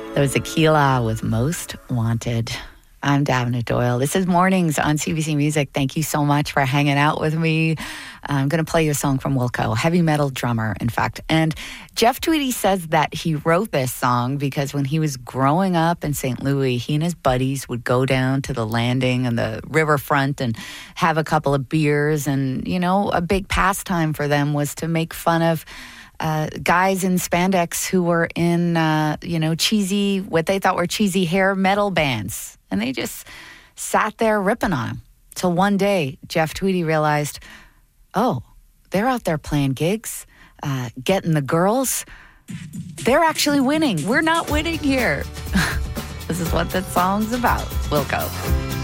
That was Aquila with Most Wanted. I'm Davina Doyle. This is Mornings on CBC Music. Thank you so much for hanging out with me. I'm going to play you a song from Wilco, heavy metal drummer, in fact. And Jeff Tweedy says that he wrote this song because when he was growing up in St. Louis, he and his buddies would go down to the landing and the riverfront and have a couple of beers. And, you know, a big pastime for them was to make fun of guys in spandex who were in, cheesy, what they thought were cheesy hair metal bands. And they just sat there ripping on them. Till one day, Jeff Tweedy realized, oh, they're out there playing gigs, getting the girls. They're actually winning. We're not winning here. This is what that song's about. Wilco.